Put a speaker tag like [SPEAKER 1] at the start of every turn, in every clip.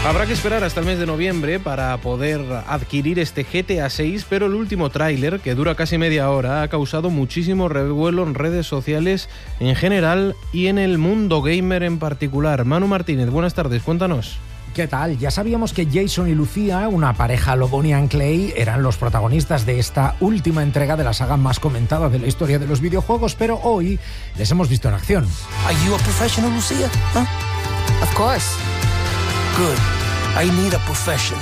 [SPEAKER 1] Habrá que esperar hasta el mes de noviembre para poder adquirir este GTA 6, pero el último tráiler, que dura casi media hora, ha causado muchísimo revuelo en redes sociales en general y en el mundo gamer en particular. Manu Martínez, buenas tardes, cuéntanos.
[SPEAKER 2] ¿Qué tal? Ya sabíamos que Jason y Lucía, una pareja Lobonian Clay, eran los protagonistas de esta última entrega de la saga más comentada de la historia de los videojuegos, pero hoy les hemos visto en acción.
[SPEAKER 3] Are you a professional, Lucía? Huh?
[SPEAKER 4] Of course.
[SPEAKER 3] Good. I need a professional.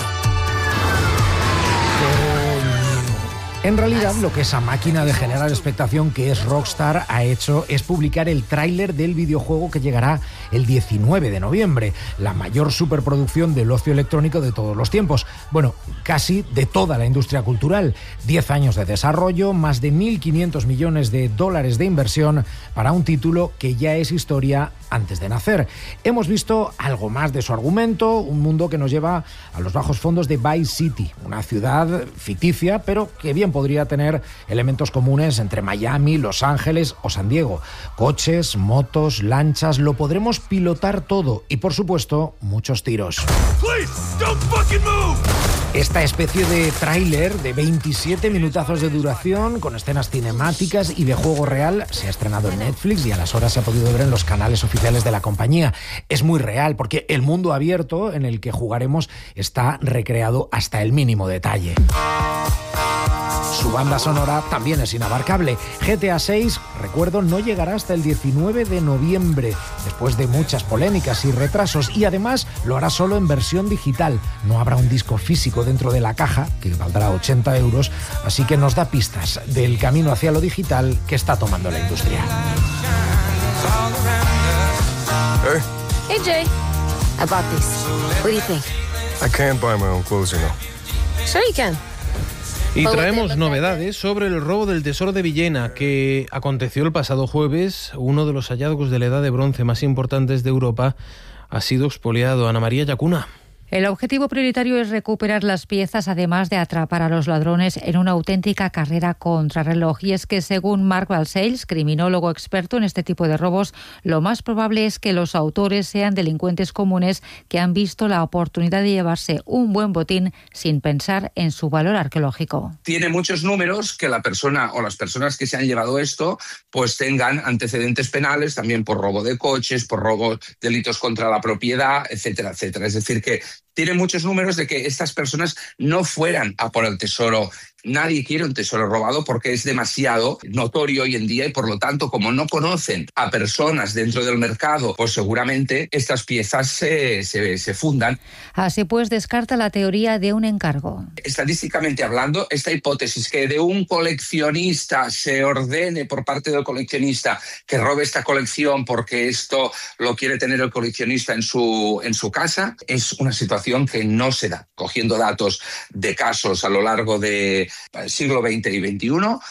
[SPEAKER 2] En realidad, lo que esa máquina de generar expectación que es Rockstar ha hecho es publicar el tráiler del videojuego que llegará el 19 de noviembre, la mayor superproducción del ocio electrónico de todos los tiempos. Bueno, casi de toda la industria cultural. 10 años de desarrollo, más de 1.500 millones de dólares de inversión para un título que ya es historia antes de nacer. Hemos visto algo más de su argumento, un mundo que nos lleva a los bajos fondos de Vice City, una ciudad ficticia, pero que bien podría tener elementos comunes entre Miami, Los Ángeles o San Diego. Coches, motos, lanchas, lo podremos pilotar todo y, por supuesto, muchos tiros.
[SPEAKER 3] Please, don't fucking move.
[SPEAKER 2] Esta especie de tráiler de 27 minutazos de duración con escenas cinemáticas y de juego real se ha estrenado en Netflix y a las horas se ha podido ver en los canales oficiales de la compañía. Es muy real porque el mundo abierto en el que jugaremos está recreado hasta el mínimo detalle. Su banda sonora también es inabarcable. GTA 6, recuerdo, no llegará hasta el 19 de noviembre, después de muchas polémicas y retrasos, y además lo hará solo en versión digital. No habrá un disco físico dentro de la caja, que valdrá 80 euros, así que nos da pistas del camino hacia lo digital que está tomando la industria.
[SPEAKER 4] Hey, Jay. I bought these. What do you think?
[SPEAKER 5] I can't buy my own clothes, you know.
[SPEAKER 4] Sure you can.
[SPEAKER 1] Y traemos novedades sobre el robo del Tesoro de Villena, que aconteció el pasado jueves. Uno de los hallazgos de la Edad de Bronce más importantes de Europa ha sido expoliado. Ana María Llacuna.
[SPEAKER 6] El objetivo prioritario es recuperar las piezas, además de atrapar a los ladrones en una auténtica carrera contrarreloj. Y es que, según Mark Balsales, criminólogo experto en este tipo de robos, lo más probable es que los autores sean delincuentes comunes que han visto la oportunidad de llevarse un buen botín sin pensar en su valor arqueológico.
[SPEAKER 7] Tiene muchos números que la persona o las personas que se han llevado esto pues tengan antecedentes penales también por robo de coches, por robo, delitos contra la propiedad, etcétera, etcétera. Es decir, que tiene muchos números de que estas personas no fueran a por el tesoro. Nadie quiere un tesoro robado porque es demasiado notorio hoy en día y, por lo tanto, como no conocen a personas dentro del mercado, pues seguramente estas piezas se fundan.
[SPEAKER 6] Así pues, descarta la teoría de un encargo.
[SPEAKER 7] Estadísticamente hablando, esta hipótesis que de un coleccionista se ordene por parte del coleccionista que robe esta colección porque esto lo quiere tener el coleccionista en su casa, es una situación que no se da. Cogiendo datos de casos a lo largo del siglo XX y XXI,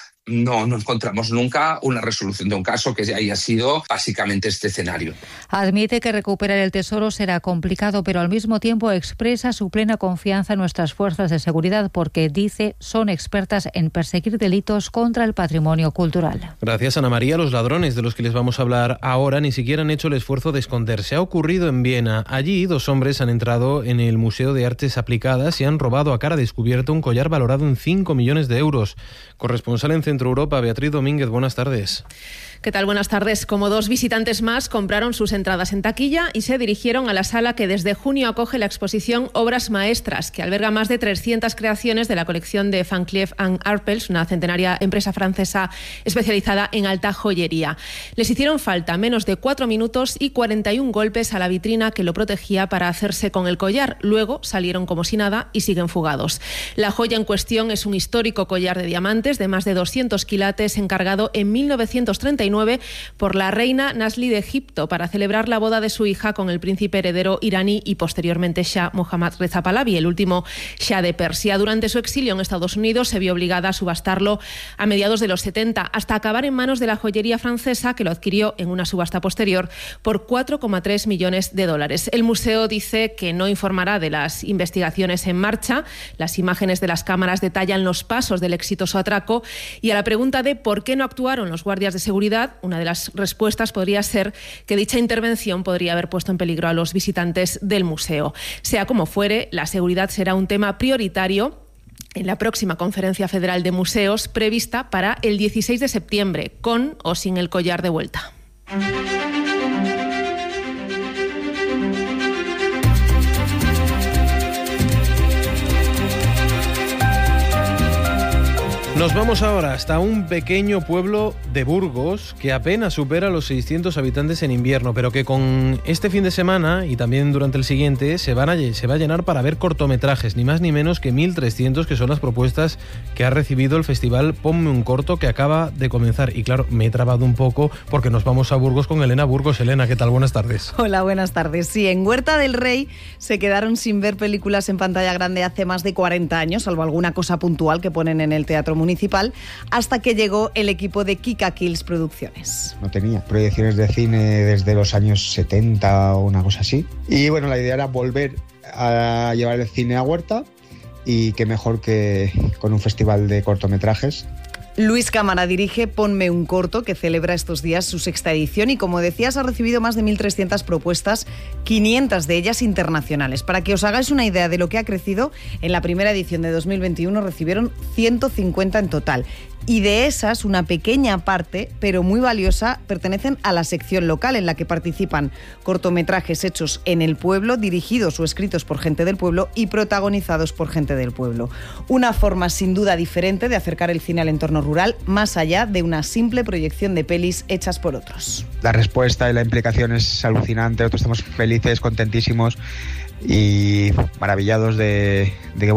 [SPEAKER 7] no encontramos nunca una resolución de un caso que haya sido básicamente este escenario.
[SPEAKER 6] Admite que recuperar el tesoro será complicado, pero al mismo tiempo expresa su plena confianza en nuestras fuerzas de seguridad porque, dice, son expertas en perseguir delitos contra el patrimonio cultural.
[SPEAKER 1] Gracias, Ana María. Los ladrones de los que les vamos a hablar ahora ni siquiera han hecho el esfuerzo de esconderse. Ha ocurrido en Viena. Allí 2 hombres han entrado en el Museo de Artes Aplicadas y han robado a cara descubierta un collar valorado en 5 millones de euros. Corresponsal en Centro Europa, Beatriz Domínguez, buenas tardes.
[SPEAKER 8] ¿Qué tal? Buenas tardes. Como 2 visitantes más compraron sus entradas en taquilla y se dirigieron a la sala que desde junio acoge la exposición Obras Maestras, que alberga más de 300 creaciones de la colección de Van Cleef & Arpels, una centenaria empresa francesa especializada en alta joyería. Les hicieron falta menos de 4 minutos y 41 golpes a la vitrina que lo protegía para hacerse con el collar. Luego salieron como si nada y siguen fugados. La joya en cuestión es un histórico collar de diamantes de más de 200 quilates encargado en 1939 por la reina Nasli de Egipto para celebrar la boda de su hija con el príncipe heredero iraní y posteriormente Shah Mohammad Reza Pahlavi, el último Shah de Persia. Durante su exilio en Estados Unidos se vio obligada a subastarlo a mediados de los 70 hasta acabar en manos de la joyería francesa, que lo adquirió en una subasta posterior por 4,3 millones de dólares. El museo dice que no informará de las investigaciones en marcha. Las imágenes de las cámaras detallan los pasos del exitoso atraco y a la pregunta de por qué no actuaron los guardias de seguridad seguridad, una de las respuestas podría ser que dicha intervención podría haber puesto en peligro a los visitantes del museo. Sea como fuere, la seguridad será un tema prioritario en la próxima Conferencia Federal de Museos prevista para el 16 de septiembre, con o sin el collar de vuelta.
[SPEAKER 1] Nos vamos ahora hasta un pequeño pueblo de Burgos que apenas supera los 600 habitantes en invierno, pero que con este fin de semana y también durante el siguiente se va a llenar para ver cortometrajes, ni más ni menos que 1.300, que son las propuestas que ha recibido el festival Ponme un corto, que acaba de comenzar. Y claro, me he trabado un poco porque nos vamos a Burgos con Elena Burgos. Elena, ¿qué tal? Buenas tardes.
[SPEAKER 9] Hola, buenas tardes. Sí, en Huerta del Rey se quedaron sin ver películas en pantalla grande hace más de 40 años, salvo alguna cosa puntual que ponen en el Teatro Municipal, hasta que llegó el equipo de Kika Kills Producciones.
[SPEAKER 10] No tenía proyecciones de cine desde los años 70 o una cosa así. Y bueno, la idea era volver a llevar el cine a Huerta, y qué mejor que con un festival de cortometrajes.
[SPEAKER 9] Luis Cámara dirige Ponme un corto, que celebra estos días su 6ª edición y, como decías, ha recibido más de 1.300 propuestas, 500 de ellas internacionales. Para que os hagáis una idea de lo que ha crecido, en la primera edición de 2021 recibieron 150 en total. Y de esas, una pequeña parte, pero muy valiosa, pertenecen a la sección local, en la que participan cortometrajes hechos en el pueblo, dirigidos o escritos por gente del pueblo y protagonizados por gente del pueblo. Una forma sin duda diferente de acercar el cine al entorno rural, más allá de una simple proyección de pelis hechas por otros.
[SPEAKER 10] La respuesta y la implicación es alucinante. Nosotros estamos felices, contentísimos y maravillados de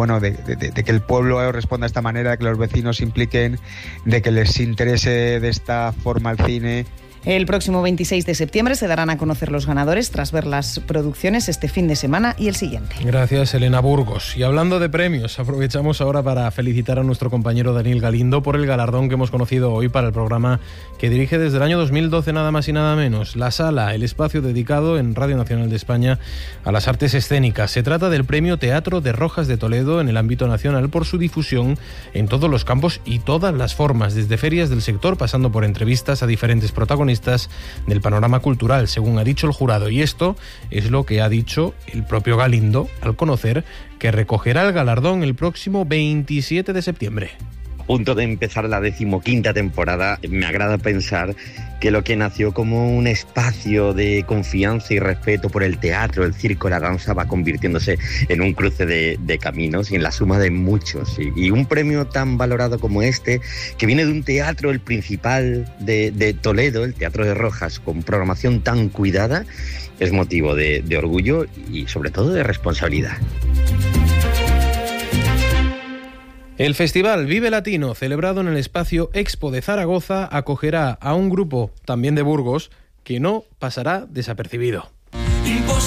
[SPEAKER 10] que el pueblo responda de esta manera, de que los vecinos se impliquen, de que les interese de esta forma el cine.
[SPEAKER 9] El próximo 26 de septiembre se darán a conocer los ganadores tras ver las producciones este fin de semana y el siguiente.
[SPEAKER 1] Gracias, Elena Burgos. Y hablando de premios, aprovechamos ahora para felicitar a nuestro compañero Daniel Galindo por el galardón que hemos conocido hoy para el programa que dirige desde el año 2012, nada más y nada menos. La Sala, el espacio dedicado en Radio Nacional de España a las artes escénicas. Se trata del Premio Teatro de Rojas de Toledo en el ámbito nacional por su difusión en todos los campos y todas las formas, desde ferias del sector, pasando por entrevistas a diferentes protagonistas del panorama cultural, según ha dicho el jurado. Y esto es lo que ha dicho el propio Galindo al conocer que recogerá el galardón el próximo 27 de septiembre.
[SPEAKER 11] A punto de empezar la 15ª temporada, me agrada pensar que lo que nació como un espacio de confianza y respeto por el teatro, el circo y la danza va convirtiéndose en un cruce de caminos y en la suma de muchos. Y un premio tan valorado como este, que viene de un teatro, el principal de Toledo, el Teatro de Rojas, con programación tan cuidada, es motivo de orgullo y sobre todo de responsabilidad.
[SPEAKER 1] El Festival Vive Latino, celebrado en el espacio Expo de Zaragoza, acogerá a un grupo también de Burgos que no pasará desapercibido.